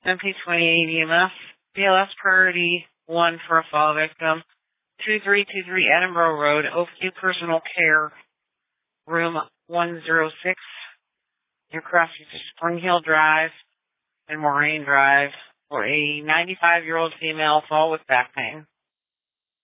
MP28 EMS, BLS priority 1 for a fall victim, 2323 Edinburgh Road, Oakview Personal Care, room 106. You're crossing Spring Hill Drive and Moraine Drive for a 95-year-old female fall with back pain.